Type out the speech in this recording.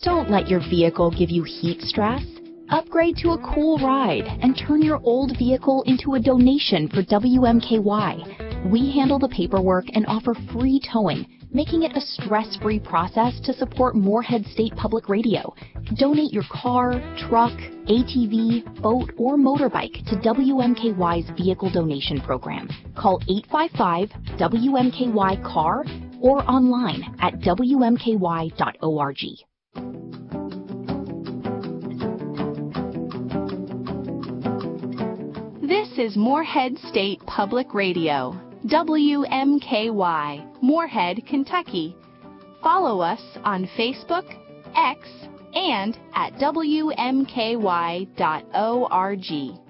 Don't let your vehicle give you heat stress. Upgrade to a cool ride and turn your old vehicle into a donation for WMKY. We handle the paperwork and offer free towing, making it a stress-free process to support Moorhead State Public Radio. Donate your car, truck, ATV, boat, or motorbike to WMKY's Vehicle Donation Program. Call 855-WMKY-CAR or online at WMKY.org. This is Moorhead State Public Radio, WMKY, Moorhead, Kentucky. Follow us on Facebook, X, and at WMKY.org.